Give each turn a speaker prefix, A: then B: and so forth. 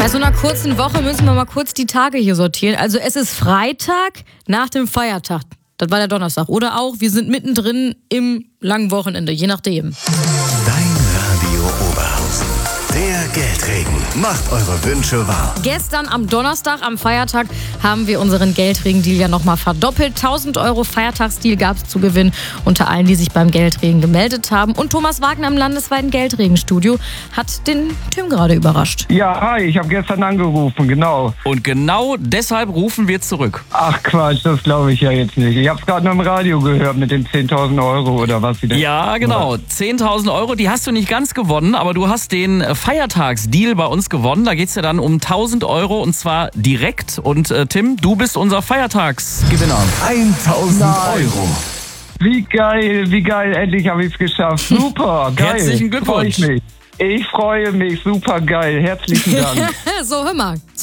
A: Bei so einer kurzen Woche müssen wir mal kurz die Tage hier sortieren. Also es ist Freitag nach dem Feiertag. Das war der Donnerstag. Oder auch, wir sind mittendrin im langen Wochenende, je nachdem.
B: Dein Radio Oberhausen. Der Geldregen macht eure Wünsche wahr.
A: Gestern am Donnerstag, am Feiertag, haben wir unseren Geldregen-Deal ja nochmal verdoppelt. 1.000 € Feiertagsdeal gab es zu gewinnen unter allen, die sich beim Geldregen gemeldet haben. Und Thomas Wagner im landesweiten Geldregenstudio hat den Tim gerade überrascht.
C: Ja, hi, ich habe gestern angerufen, genau.
D: Und genau deshalb rufen wir zurück.
C: Ach Quatsch, das glaube ich ja jetzt nicht. Ich habe es gerade nur im Radio gehört mit den 10.000 € oder was sie denn.
D: Ja, genau. 10.000 €, die hast du nicht ganz gewonnen, aber du hast den Feiertagsdeal bei uns gewonnen. Da geht's ja dann um 1.000 € und zwar direkt. Und Tim, du bist unser Feiertagsgewinner.
B: 1.000 €.
C: Wie geil, endlich habe ich es geschafft. Super, geil.
D: Herzlichen Glückwunsch.
C: Ich freue mich, super geil. Herzlichen Dank.
A: So, hör mal.